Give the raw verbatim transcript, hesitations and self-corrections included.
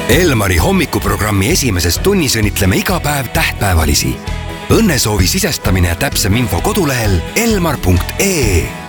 Elmari hommikuprogrammi esimeses tunnis õnnitleme iga päev tähtpäevalisi. Õnnesoovi sisestamine ja täpsem info kodulehel elmar punkt ee.